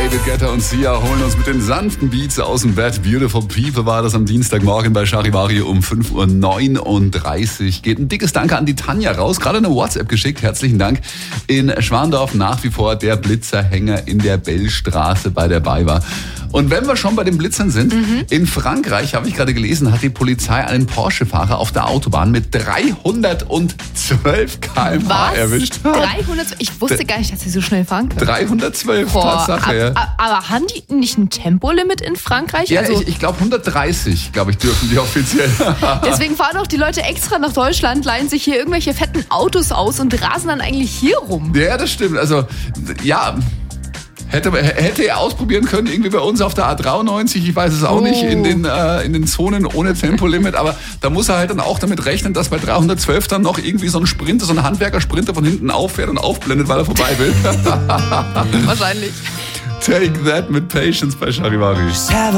David Guetta und Sia holen uns mit den sanften Beats aus dem Bett. Beautiful People war das am Dienstagmorgen bei Charivari um 5.39 Uhr. Geht ein dickes Danke an die Tanja raus. Gerade eine WhatsApp geschickt. Herzlichen Dank. In Schwandorf nach wie vor der Blitzerhänger in der Bellstraße bei der BayWa. Und wenn wir schon bei den Blitzern sind, in Frankreich, habe ich gerade gelesen, hat die Polizei einen Porsche-Fahrer auf der Autobahn mit 312 km/h erwischt. 300? Ich wusste gar nicht, dass sie so schnell fahren können. 312, Tatsache, ja. Aber haben die nicht ein Tempolimit in Frankreich? Ja, also, ich glaube 130, dürfen die offiziell. Deswegen fahren auch die Leute extra nach Deutschland, leihen sich hier irgendwelche fetten Autos aus und rasen dann eigentlich hier rum. Ja, das stimmt. Also, ja... Hätte er ausprobieren können, irgendwie bei uns auf der A93, ich weiß es auch nicht, in den Zonen ohne Tempolimit, aber da muss er halt dann auch damit rechnen, dass bei 312 dann noch irgendwie so ein Sprinter, so ein Handwerker-Sprinter von hinten auffährt und aufblendet, weil er vorbei will. Wahrscheinlich. Take that mit Patience bei Charivari.